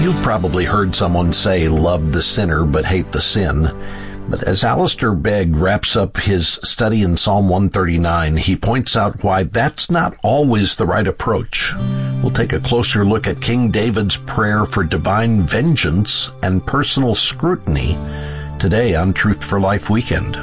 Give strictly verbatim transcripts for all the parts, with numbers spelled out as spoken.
You've probably heard someone say, love the sinner but hate the sin. But as Alistair Begg wraps up his study in Psalm one thirty-nine, he points out why that's not always the right approach. We'll take a closer look at King David's prayer for divine vengeance and personal scrutiny today on Truth for Life Weekend.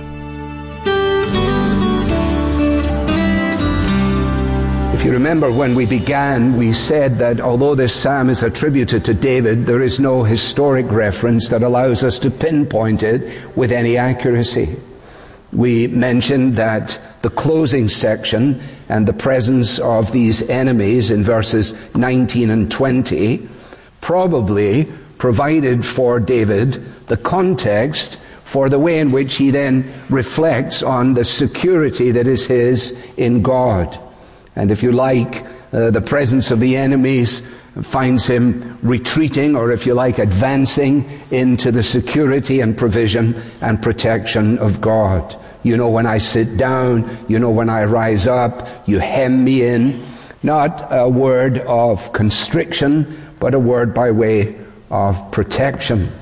If you remember when we began, we said that although this psalm is attributed to David, there is no historic reference that allows us to pinpoint it with any accuracy. We mentioned that the closing section and the presence of these enemies in verses nineteen and twenty probably provided for David the context for the way in which he then reflects on the security that is his in God. And if you like, uh, the presence of the enemies finds him retreating, or if you like, advancing into the security and provision and protection of God. You know when I sit down, you know when I rise up, you hem me in. Not a word of constriction, but a word by way of protection.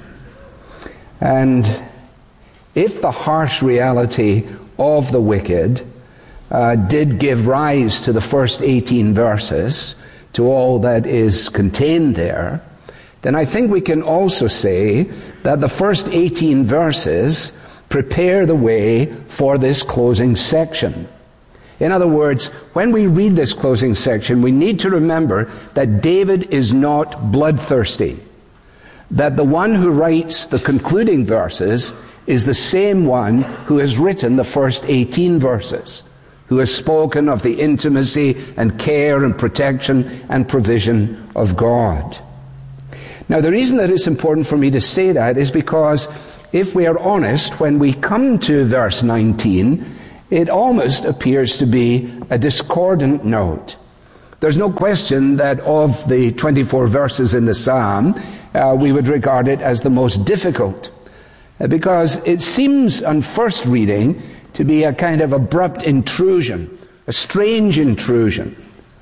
And if the harsh reality of the wicked Uh, did give rise to the first eighteen verses, to all that is contained there, then I think we can also say that the first eighteen verses prepare the way for this closing section. In other words, when we read this closing section, we need to remember that David is not bloodthirsty, that the one who writes the concluding verses is the same one who has written the first eighteen verses, who has spoken of the intimacy and care and protection and provision of God. Now, the reason that it's important for me to say that is because if we are honest, when we come to verse nineteen, it almost appears to be a discordant note. There's no question that of the twenty-four verses in the psalm, uh, we would regard it as the most difficult, uh, because it seems on first reading to be a kind of abrupt intrusion, a strange intrusion,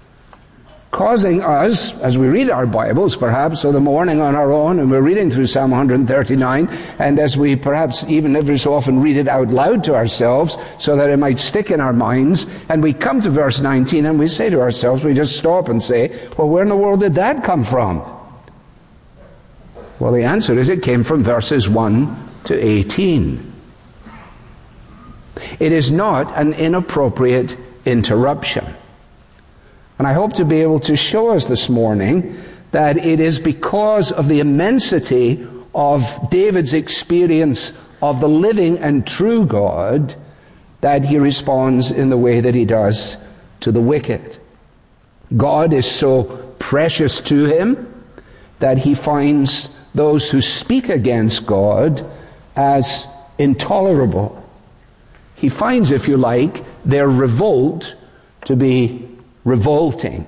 causing us, as we read our Bibles, perhaps, or the morning on our own, and we're reading through Psalm one thirty-nine, and as we perhaps even every so often read it out loud to ourselves, so that it might stick in our minds, and we come to verse nineteen, and we say to ourselves, we just stop and say, well, where in the world did that come from? Well, the answer is it came from verses one to eighteen. It is not an inappropriate interruption. And I hope to be able to show us this morning that it is because of the immensity of David's experience of the living and true God that he responds in the way that he does to the wicked. God is so precious to him that he finds those who speak against God as intolerable. He finds, if you like, their revolt to be revolting.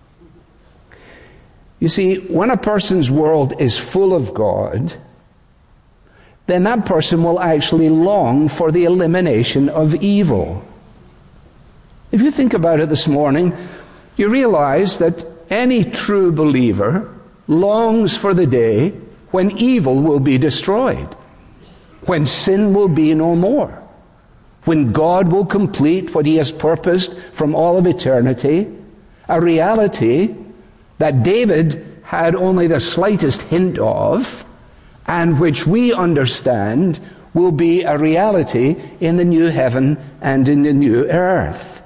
You see, when a person's world is full of God, then that person will actually long for the elimination of evil. If you think about it this morning, you realize that any true believer longs for the day when evil will be destroyed, when sin will be no more, when God will complete what he has purposed from all of eternity, a reality that David had only the slightest hint of, and which we understand will be a reality in the new heaven and in the new earth.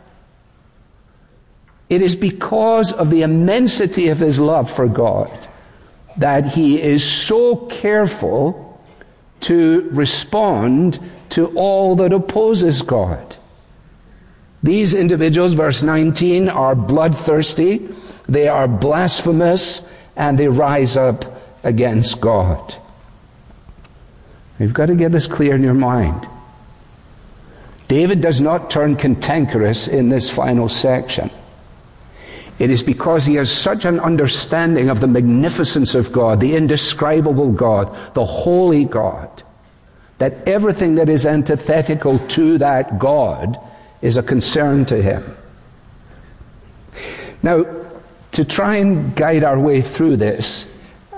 It is because of the immensity of his love for God that he is so careful to respond to all that opposes God. These individuals, verse nineteen, are bloodthirsty, they are blasphemous, and they rise up against God. You've got to get this clear in your mind. David does not turn cantankerous in this final section. It is because he has such an understanding of the magnificence of God, the indescribable God, the holy God, that everything that is antithetical to that God is a concern to him. Now, to try and guide our way through this,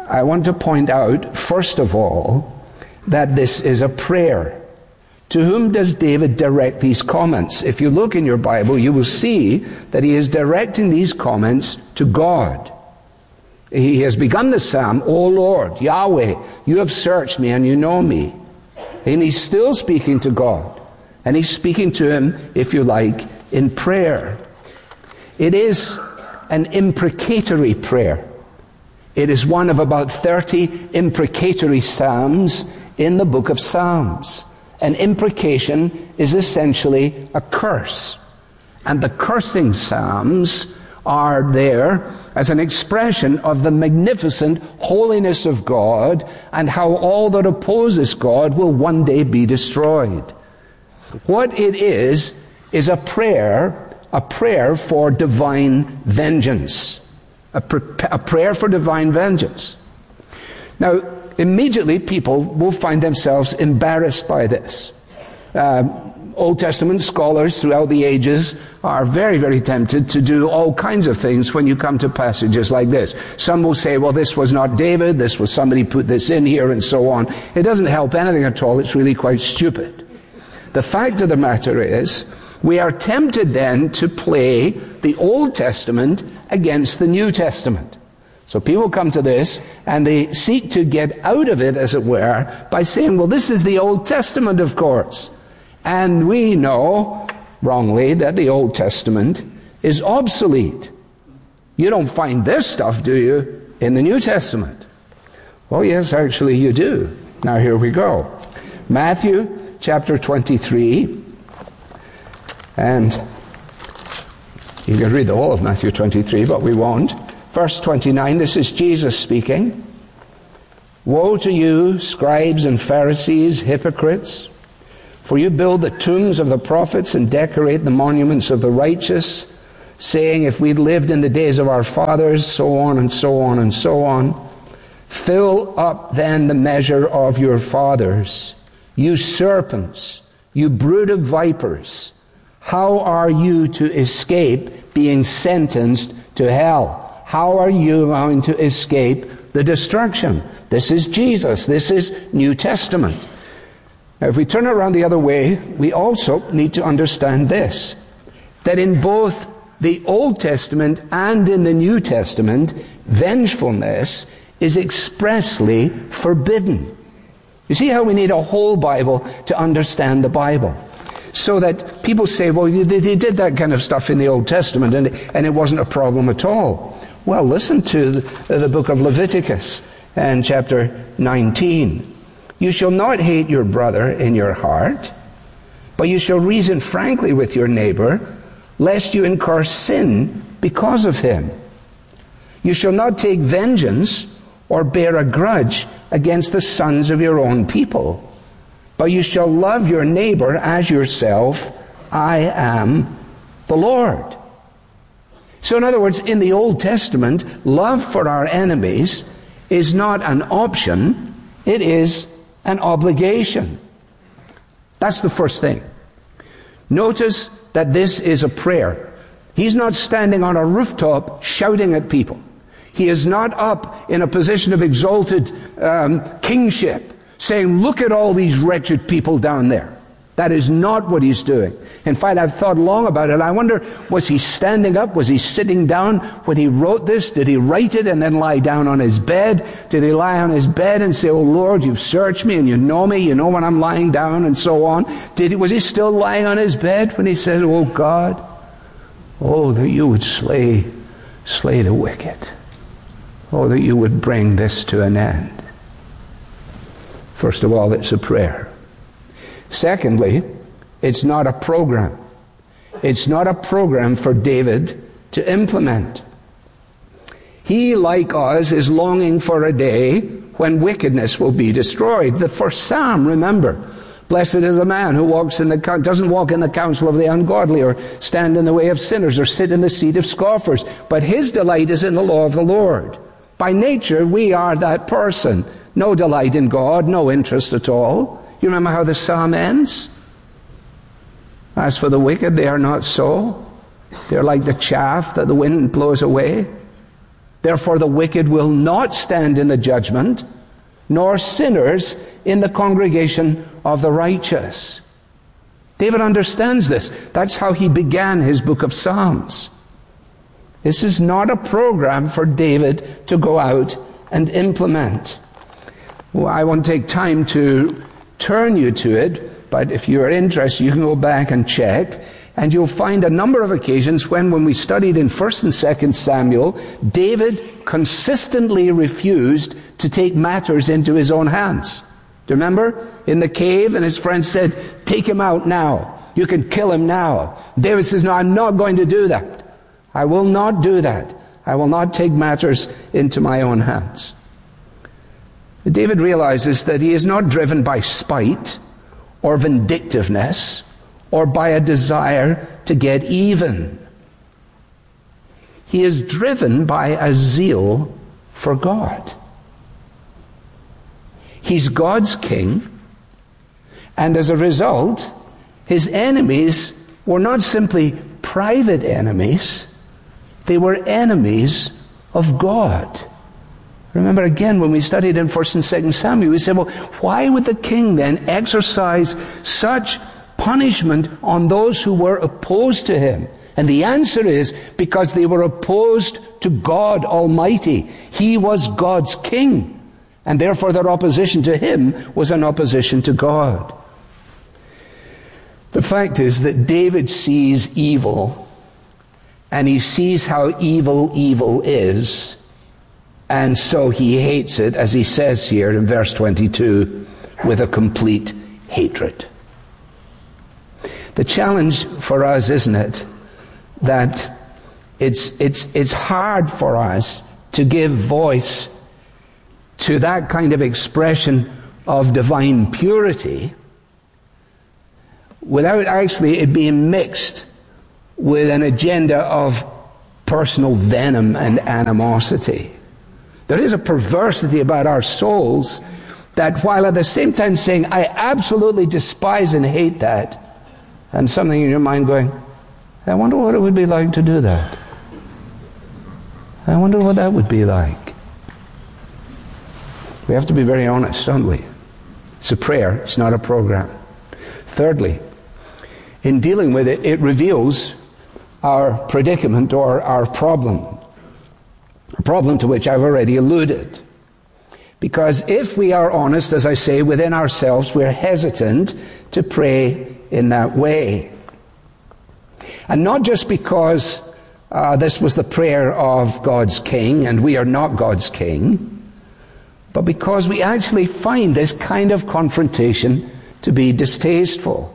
I want to point out, first of all, that this is a prayer. To whom does David direct these comments? If you look in your Bible, you will see that he is directing these comments to God. He has begun the psalm, O Lord, Yahweh, you have searched me and you know me. And he's still speaking to God. And he's speaking to him, if you like, in prayer. It is an imprecatory prayer. It is one of about thirty imprecatory psalms in the book of Psalms. An imprecation is essentially a curse. And the cursing psalms are there as an expression of the magnificent holiness of God and how all that opposes God will one day be destroyed. What it is, is a prayer, a prayer for divine vengeance. A, pr- a prayer for divine vengeance. Now, immediately people will find themselves embarrassed by this. Uh, Old Testament scholars throughout the ages are very, very tempted to do all kinds of things when you come to passages like this. Some will say, well, this was not David, this was somebody put this in here, and so on. It doesn't help anything at all. It's really quite stupid. The fact of the matter is, we are tempted then to play the Old Testament against the New Testament. So people come to this and they seek to get out of it, as it were, by saying, well, this is the Old Testament, of course. And we know, wrongly, that the Old Testament is obsolete. You don't find this stuff, do you, in the New Testament? Oh, yes, actually you do. Now here we go. Matthew chapter twenty-three. And you can read the whole of Matthew twenty-three, but we won't. Verse twenty-nine, this is Jesus speaking. Woe to you, scribes and Pharisees, hypocrites! For you build the tombs of the prophets and decorate the monuments of the righteous, saying, if we'd lived in the days of our fathers, so on and so on and so on. Fill up then the measure of your fathers. You serpents, you brood of vipers, how are you to escape being sentenced to hell? How are you going to escape the destruction? This is Jesus. This is New Testament. Now, if we turn it around the other way, we also need to understand this, that in both the Old Testament and in the New Testament, vengefulness is expressly forbidden. You see how we need a whole Bible to understand the Bible? So that people say, well, they, they did that kind of stuff in the Old Testament and, and it wasn't a problem at all. Well, listen to the, the book of Leviticus and chapter nineteen. You shall not hate your brother in your heart, but you shall reason frankly with your neighbor, lest you incur sin because of him. You shall not take vengeance or bear a grudge against the sons of your own people, but you shall love your neighbor as yourself. I am the Lord. So in other words, in the Old Testament, love for our enemies is not an option, it is an obligation. That's the first thing. Notice that this is a prayer. He's not standing on a rooftop shouting at people. He is not up in a position of exalted um, kingship saying, look at all these wretched people down there. That is not what he's doing. In fact, I've thought long about it. I wonder, was he standing up? Was he sitting down when he wrote this? Did he write it and then lie down on his bed? Did he lie on his bed and say, oh Lord, you've searched me and you know me, you know when I'm lying down and so on? Did he, was he still lying on his bed when he said, oh God, oh that you would slay, slay the wicked. Oh, that you would bring this to an end. First of all, it's a prayer. Secondly, it's not a program. It's not a program for David to implement. He, like us, is longing for a day when wickedness will be destroyed. The first psalm, remember, blessed is the man who walks in the doesn't walk in the counsel of the ungodly, or stand in the way of sinners, or sit in the seat of scoffers, but his delight is in the law of the Lord. By nature, we are that person. No delight in God, no interest at all. You remember how the psalm ends? As for the wicked, they are not so. They're like the chaff that the wind blows away. Therefore the wicked will not stand in the judgment, nor sinners in the congregation of the righteous. David understands this. That's how he began his book of Psalms. This is not a program for David to go out and implement. Well, I won't take time to turn you to it, but if you are interested, you can go back and check, and you'll find a number of occasions when, when we studied in First and Second Samuel, David consistently refused to take matters into his own hands. Do you remember? In the cave, and his friends said, take him out now. You can kill him now. David says, no, I'm not going to do that. I will not do that. I will not take matters into my own hands. David realizes that he is not driven by spite or vindictiveness or by a desire to get even. He is driven by a zeal for God. He's God's king, and as a result, his enemies were not simply private enemies, they were enemies of God. Remember again when we studied in First and Second Samuel, we said, well, why would the king then exercise such punishment on those who were opposed to him? And the answer is because they were opposed to God Almighty. He was God's king. And therefore their opposition to him was an opposition to God. The fact is that David sees evil, and he sees how evil evil is, and so he hates it, as he says here in verse twenty-two, with a complete hatred. The challenge for us, isn't it, that it's, it's, it's hard for us to give voice to that kind of expression of divine purity without actually it being mixed with an agenda of personal venom and animosity. There is a perversity about our souls that while at the same time saying, I absolutely despise and hate that, and something in your mind going, I wonder what it would be like to do that. I wonder what that would be like. We have to be very honest, don't we? It's a prayer, it's not a program. Thirdly, in dealing with it, it reveals our predicament or our problem. A problem to which I've already alluded. Because if we are honest, as I say, within ourselves, we're hesitant to pray in that way. And not just because uh, this was the prayer of God's king and we are not God's king, but because we actually find this kind of confrontation to be distasteful.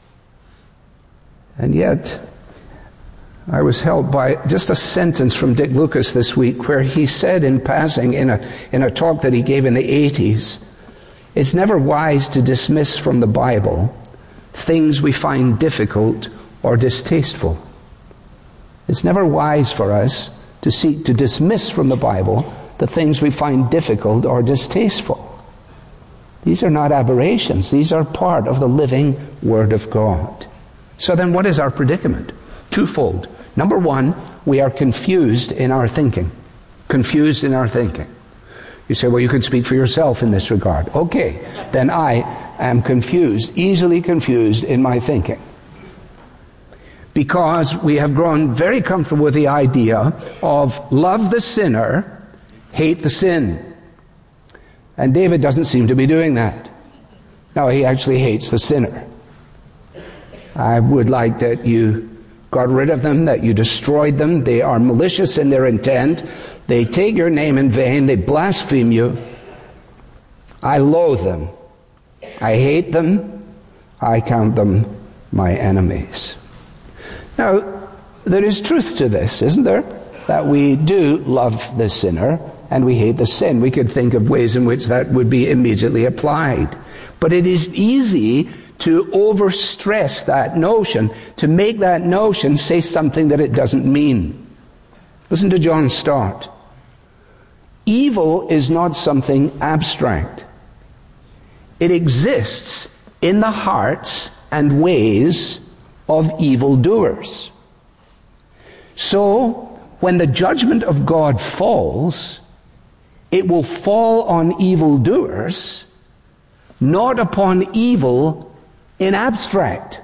And yet, I was helped by just a sentence from Dick Lucas this week where he said in passing in a, in a talk that he gave in the eighties, it's never wise to dismiss from the Bible things we find difficult or distasteful. It's never wise for us to seek to dismiss from the Bible the things we find difficult or distasteful. These are not aberrations. These are part of the living Word of God. So then what is our predicament? Twofold. Number one, we are confused in our thinking. Confused in our thinking. You say, well, you can speak for yourself in this regard. Okay, then I am confused, easily confused in my thinking. Because we have grown very comfortable with the idea of love the sinner, hate the sin. And David doesn't seem to be doing that. No, he actually hates the sinner. I would like that you got rid of them, that you destroyed them. They are malicious in their intent. They take your name in vain. They blaspheme you. I loathe them. I hate them. I count them my enemies. Now, there is truth to this, isn't there? That we do love the sinner and we hate the sin. We could think of ways in which that would be immediately applied. But it is easy to overstress that notion, to make that notion say something that it doesn't mean. Listen to John Stott. Evil is not something abstract. It exists in the hearts and ways of evildoers. So, when the judgment of God falls, it will fall on evildoers, not upon evil in abstract.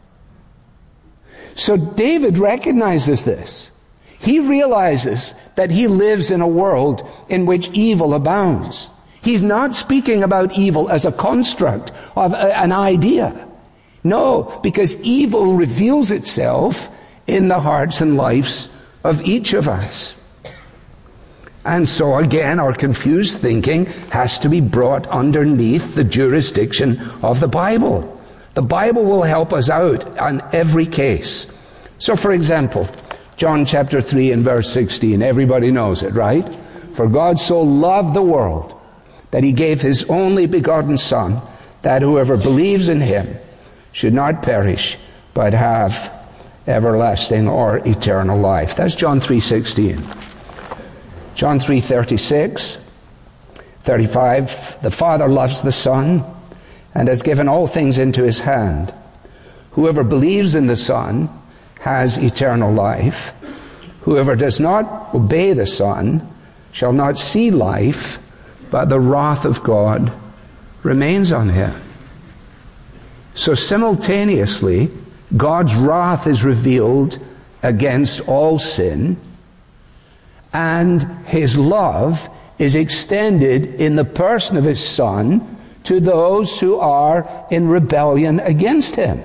So David recognizes this. He realizes that he lives in a world in which evil abounds. He's not speaking about evil as a construct of a, an idea. No, because evil reveals itself in the hearts and lives of each of us. And so again, our confused thinking has to be brought underneath the jurisdiction of the Bible. The Bible will help us out on every case. So for example, John chapter three and verse sixteen, everybody knows it, right? For God so loved the world that he gave his only begotten Son, that whoever believes in him should not perish, but have everlasting or eternal life. That's John three sixteen. John three thirty-six, thirty-five, the Father loves the Son and has given all things into his hand. Whoever believes in the Son has eternal life. Whoever does not obey the Son shall not see life, but the wrath of God remains on him. So simultaneously, God's wrath is revealed against all sin, and his love is extended in the person of his Son to those who are in rebellion against him.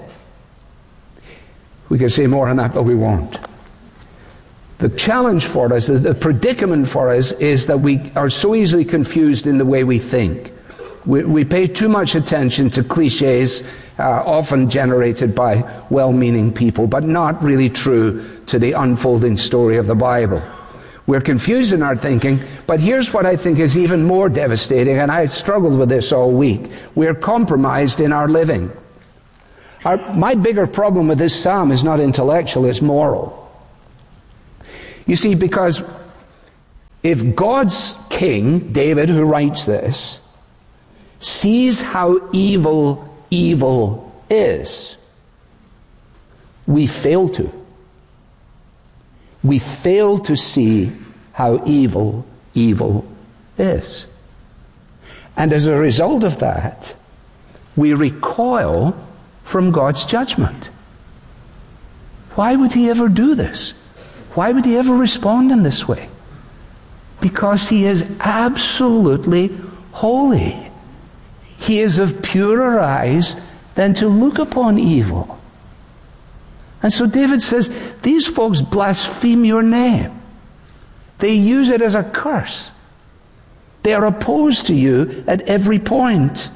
We could say more on that, but we won't. The challenge for us, the predicament for us, is that we are so easily confused in the way we think. We, we pay too much attention to cliches, uh, often generated by well-meaning people, but not really true to the unfolding story of the Bible. We're confused in our thinking, but here's what I think is even more devastating, and I struggled with this all week. We're compromised in our living. Our, my bigger problem with this psalm is not intellectual, it's moral. You see, because if God's king, David, who writes this, sees how evil evil is, we fail to. We fail to see how evil evil is. And as a result of that, we recoil from God's judgment. Why would he ever do this? Why would he ever respond in this way? Because he is absolutely holy. He is of purer eyes than to look upon evil. And so David says, these folks blaspheme your name. They use it as a curse. They are opposed to you at every point.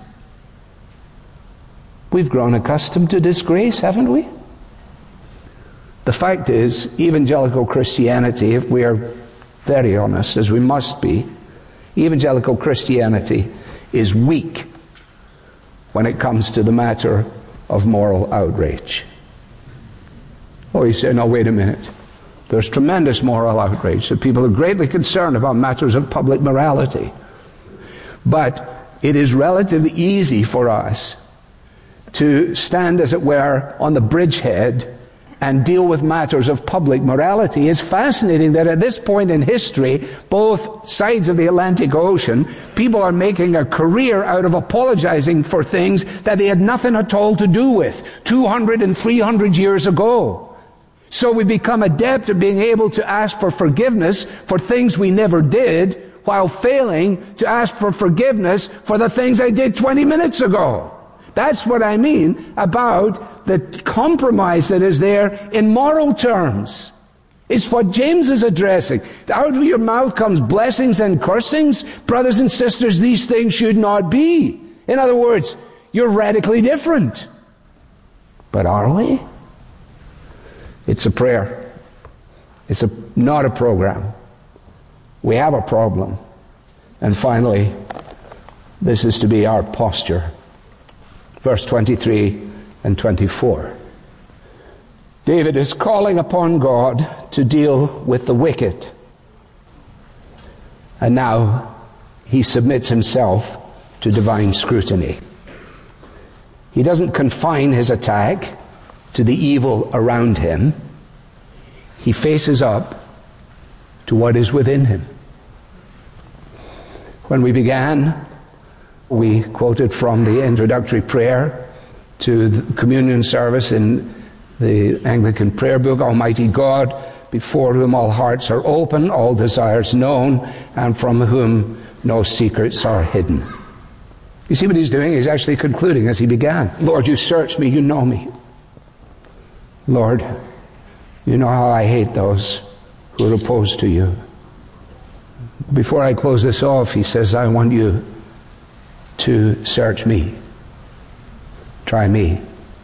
We've grown accustomed to disgrace, haven't we? The fact is, evangelical Christianity, if we are very honest, as we must be, evangelical Christianity is weak when it comes to the matter of moral outrage. Oh, you say, no, wait a minute. There's tremendous moral outrage. So people are greatly concerned about matters of public morality. But it is relatively easy for us to stand, as it were, on the bridgehead and deal with matters of public morality. It's fascinating that at this point in history, both sides of the Atlantic Ocean, people are making a career out of apologizing for things that they had nothing at all to do with two hundred and three hundred years ago. So we become adept at being able to ask for forgiveness for things we never did, while failing to ask for forgiveness for the things I did twenty minutes ago. That's what I mean about the compromise that is there in moral terms. It's what James is addressing. Out of your mouth comes blessings and cursings. Brothers and sisters, these things should not be. In other words, you're radically different. But are we? It's a prayer. It's a, not a program. We have a problem. And finally, this is to be our posture. Verse twenty-three and twenty-four. David is calling upon God to deal with the wicked. And now he submits himself to divine scrutiny. He doesn't confine his attack to the evil around him. He faces up to what is within him. When we began, we quoted from the introductory prayer to the communion service in the Anglican prayer book, Almighty God, before whom all hearts are open, all desires known, and from whom no secrets are hidden. You see what he's doing? He's actually concluding as he began. Lord, you search me, you know me. Lord, you know how I hate those who are opposed to you. Before I close this off, he says, I want you to search me. Try me.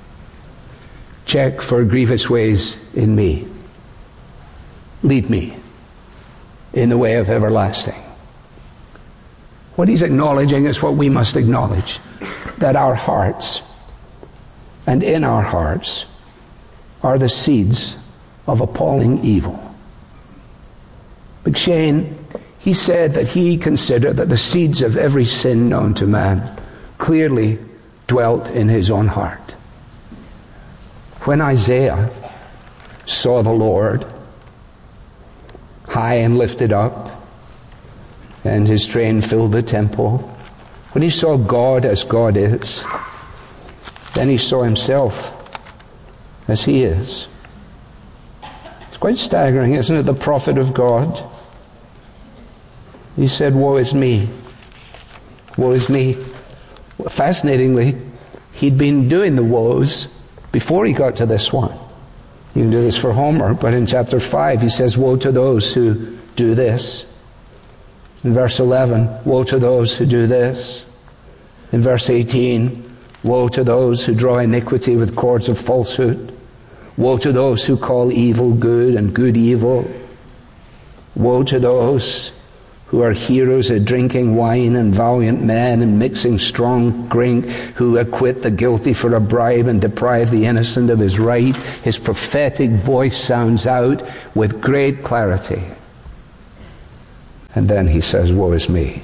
Check for grievous ways in me. Lead me in the way of everlasting. What he's acknowledging is what we must acknowledge, that our hearts, and in our hearts, are the seeds of appalling evil. McShane, he said that he considered that the seeds of every sin known to man clearly dwelt in his own heart. When Isaiah saw the Lord high and lifted up, and his train filled the temple, when he saw God as God is, then he saw himself as he is. It's quite staggering, isn't it? The prophet of God, he said, woe is me, woe is me. Fascinatingly, he'd been doing the woes before he got to this one. You can do this for Homer, but in chapter five he says, woe to those who do this. In verse eleven, woe to those who do this. In verse eighteen, woe to those who draw iniquity with cords of falsehood. Woe to those who call evil good and good evil. Woe to those who are heroes at drinking wine and valiant men and mixing strong drink, who acquit the guilty for a bribe and deprive the innocent of his right. His prophetic voice sounds out with great clarity. And then he says, woe is me,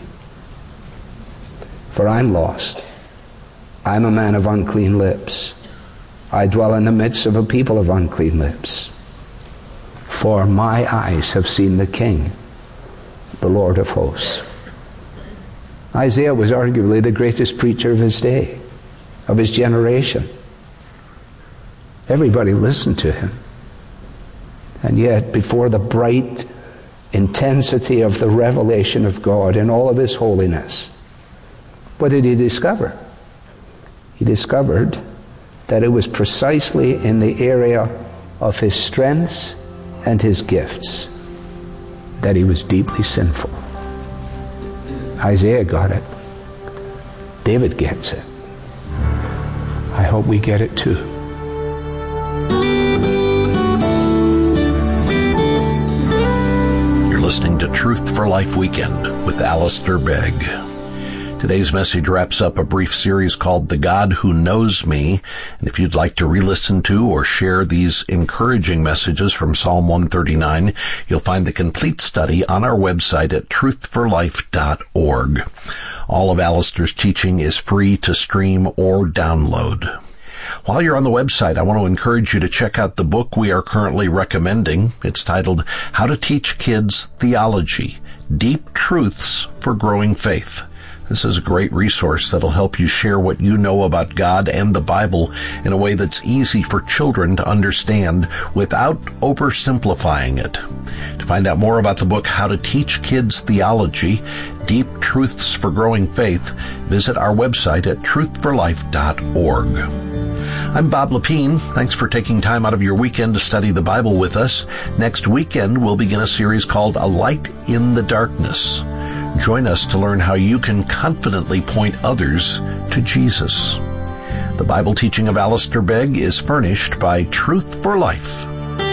for I'm lost. I'm a man of unclean lips. I dwell in the midst of a people of unclean lips. For my eyes have seen the King, the Lord of hosts. Isaiah was arguably the greatest preacher of his day, of his generation. Everybody listened to him. And yet, before the bright intensity of the revelation of God in all of his holiness, what did he discover? He discovered that it was precisely in the area of his strengths and his gifts that he was deeply sinful. Isaiah got it. David gets it. I hope we get it too. You're listening to Truth for Life Weekend with Alistair Begg. Today's message wraps up a brief series called The God Who Knows Me. And if you'd like to re-listen to or share these encouraging messages from Psalm one thirty-nine, you'll find the complete study on our website at truth for life dot org. All of Alistair's teaching is free to stream or download. While you're on the website, I want to encourage you to check out the book we are currently recommending. It's titled How to Teach Kids Theology: Deep Truths for Growing Faith. This is a great resource that'll help you share what you know about God and the Bible in a way that's easy for children to understand without oversimplifying it. To find out more about the book, How to Teach Kids Theology: Deep Truths for Growing Faith, visit our website at truth for life dot org. I'm Bob Lepine. Thanks for taking time out of your weekend to study the Bible with us. Next weekend, we'll begin a series called A Light in the Darkness. Join us to learn how you can confidently point others to Jesus. The Bible teaching of Alistair Begg is furnished by Truth for Life,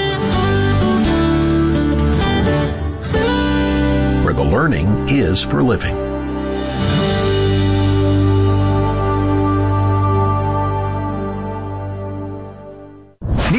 where the learning is for living.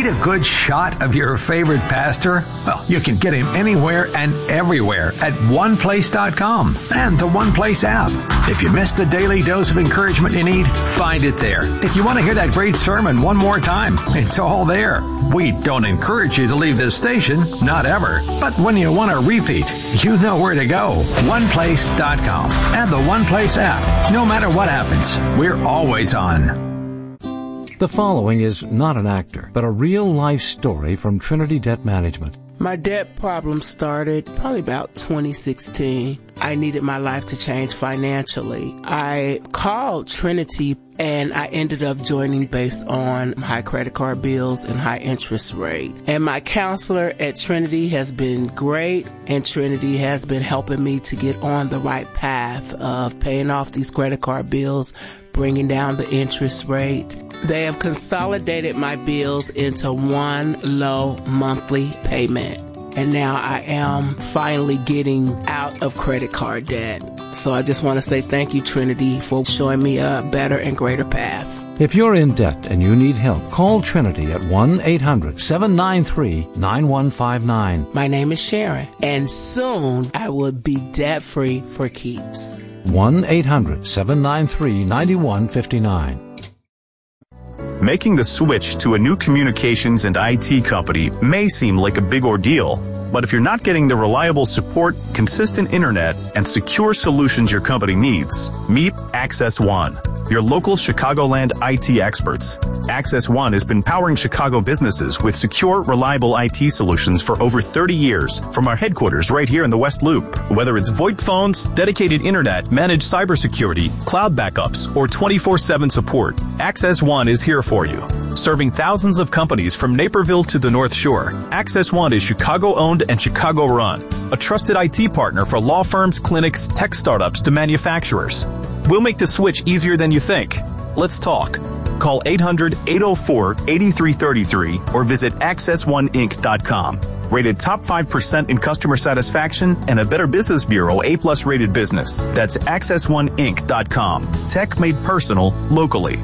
Need a good shot of your favorite pastor? Well, you can get him anywhere and everywhere at one place dot com and the One Place app. If you missed the daily dose of encouragement you need, find it there. If you want to hear that great sermon one more time, it's all there. We don't encourage you to leave this station, not ever. But when you want to repeat, you know where to go. one place dot com and the One Place app. No matter what happens, we're always on. The following is not an actor, but a real-life story from Trinity Debt Management. My debt problem started probably about twenty sixteen. I needed my life to change financially. I called Trinity and I ended up joining based on high credit card bills and high interest rate. And my counselor at Trinity has been great, and Trinity has been helping me to get on the right path of paying off these credit card bills, bringing down the interest rate. They have consolidated my bills into one low monthly payment. And now I am finally getting out of credit card debt. So I just want to say thank you, Trinity, for showing me a better and greater path. If you're in debt and you need help, call Trinity at one eight hundred seven nine three nine one five nine. My name is Sharon, and soon I will be debt-free for keeps. one eight hundred seven nine three nine one five nine. Making the switch to a new communications and I T company may seem like a big ordeal, but if you're not getting the reliable support, consistent internet, and secure solutions your company needs, meet Access One, your local Chicagoland I T experts. Access One has been powering Chicago businesses with secure, reliable I T solutions for over thirty years from our headquarters right here in the West Loop. Whether it's VoIP phones, dedicated internet, managed cybersecurity, cloud backups, or twenty-four seven support, Access One is here for you. Serving thousands of companies from Naperville to the North Shore, Access One is Chicago-owned and Chicago-run, a trusted I T partner for law firms, clinics, tech startups to manufacturers. We'll make the switch easier than you think. Let's talk. Call eight hundred eight oh four eight three three three or visit access one inc dot com. Rated top five percent in customer satisfaction and a Better Business Bureau A plus rated business. That's access one inc dot com. Tech made personal locally.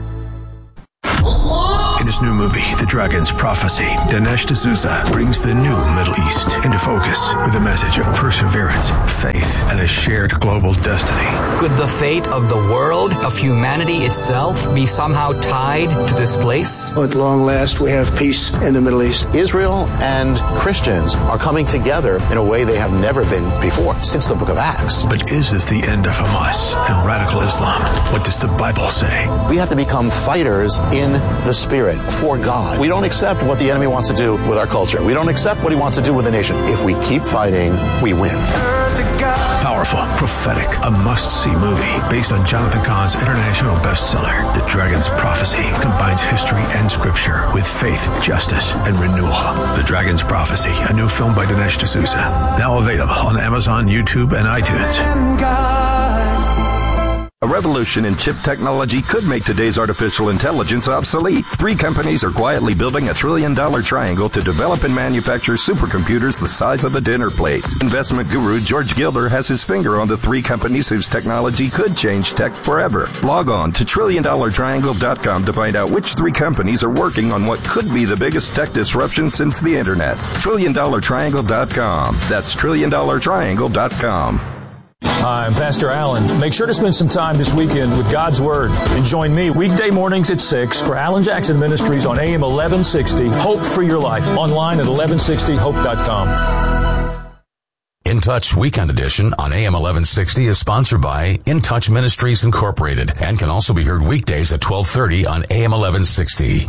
In his new movie, The Dragon's Prophecy, Dinesh D'Souza brings the new Middle East into focus with a message of perseverance, faith, and a shared global destiny. Could the fate of the world, of humanity itself, be somehow tied to this place? At long last, we have peace in the Middle East. Israel and Christians are coming together in a way they have never been before, since the book of Acts. But is this the end of Hamas and radical Islam? What does the Bible say? We have to become fighters in the Spirit for God. We don't accept what the enemy wants to do with our culture. We don't accept what he wants to do with the nation. If we keep fighting, we win. Powerful, prophetic, a must-see movie based on Jonathan Cahn's international bestseller, The Dragon's Prophecy, combines history and scripture with faith, justice, and renewal. The Dragon's Prophecy, a new film by Dinesh D'Souza, now available on Amazon, YouTube, and iTunes. A revolution in chip technology could make today's artificial intelligence obsolete. Three companies are quietly building a trillion-dollar triangle to develop and manufacture supercomputers the size of a dinner plate. Investment guru George Gilder has his finger on the three companies whose technology could change tech forever. Log on to trillion dollar triangle dot com to find out which three companies are working on what could be the biggest tech disruption since the internet. trillion dollar triangle dot com. That's trillion dollar triangle dot com. Hi, I'm Pastor Allen. Make sure to spend some time this weekend with God's Word and join me weekday mornings at six for Alan Jackson Ministries on A M eleven sixty. Hope for Your Life. Online at eleven sixty hope dot com. In Touch Weekend Edition on A M eleven sixty is sponsored by In Touch Ministries Incorporated and can also be heard weekdays at twelve thirty on A M eleven sixty.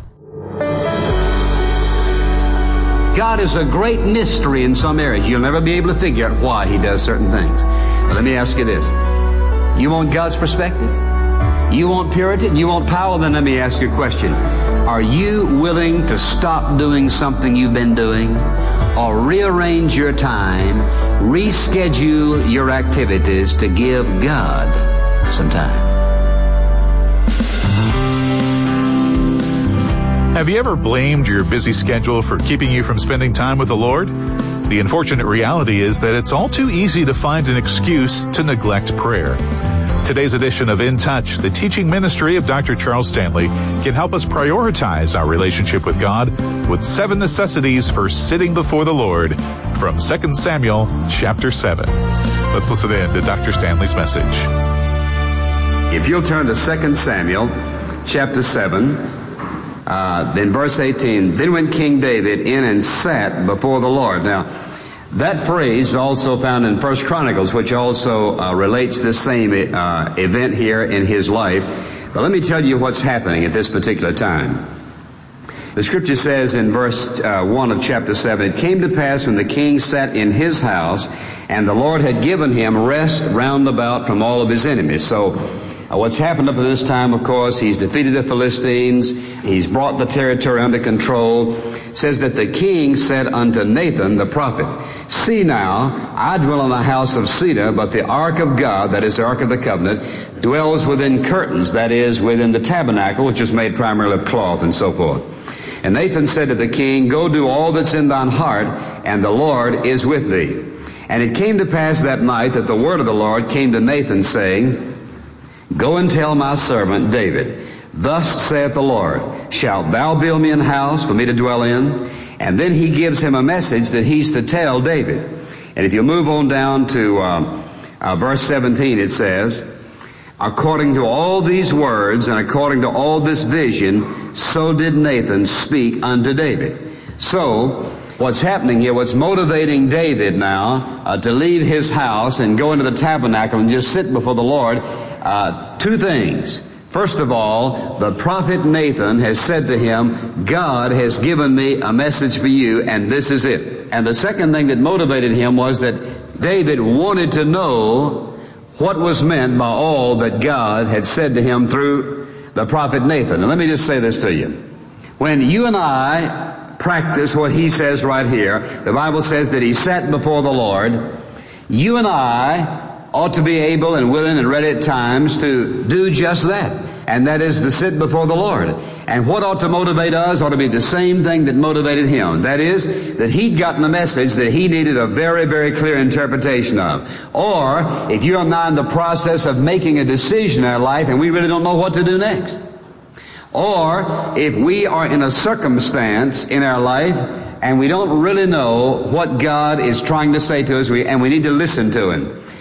God is a great mystery in some areas. You'll never be able to figure out why he does certain things. But let me ask you this. You want God's perspective? You want purity? You want power? Then let me ask you a question. Are you willing to stop doing something you've been doing? Or rearrange your time, reschedule your activities to give God some time? Have you ever blamed your busy schedule for keeping you from spending time with the Lord? The unfortunate reality is that it's all too easy to find an excuse to neglect prayer. Today's edition of In Touch, the teaching ministry of Doctor Charles Stanley, can help us prioritize our relationship with God with seven necessities for sitting before the Lord from Second Samuel chapter seven. Let's listen in to Doctor Stanley's message. If you'll turn to Second Samuel chapter seven, uh, in verse eighteen, then went King David in and sat before the Lord. Now, that phrase is also found in First Chronicles, which also uh, relates this same uh, event here in his life. But let me tell you what's happening at this particular time. The scripture says in verse uh, one of chapter seven, it came to pass when the king sat in his house, and the Lord had given him rest round about from all of his enemies. So uh, what's happened up to this time, of course, he's defeated the Philistines, he's brought the territory under control. It says that the king said unto Nathan the prophet, see now, I dwell in a house of cedar, but the ark of God, that is the ark of the covenant, dwells within curtains, that is, within the tabernacle, which is made primarily of cloth and so forth. And Nathan said to the king, go do all that's in thine heart, and the Lord is with thee. And it came to pass that night that the word of the Lord came to Nathan, saying, go and tell my servant David, thus saith the Lord, shalt thou build me an house for me to dwell in? And then he gives him a message that he's to tell David. And if you move on down to uh, uh, verse seventeen, it says, according to all these words and according to all this vision, so did Nathan speak unto David. So, what's happening here, what's motivating David now uh, to leave his house and go into the tabernacle and just sit before the Lord, uh, two things. First of all, the prophet Nathan has said to him, God has given me a message for you, and this is it. And the second thing that motivated him was that David wanted to know what was meant by all that God had said to him through the prophet Nathan. And let me just say this to you. When you and I practice what he says right here, the Bible says that he sat before the Lord, you and I ought to be able and willing and ready at times to do just that. And that is to sit before the Lord. And what ought to motivate us ought to be the same thing that motivated him. That is, that he'd gotten a message that he needed a very, very clear interpretation of. Or, if you are now in the process of making a decision in our life and we really don't know what to do next. Or, if we are in a circumstance in our life and we don't really know what God is trying to say to us, and we need to listen to Him.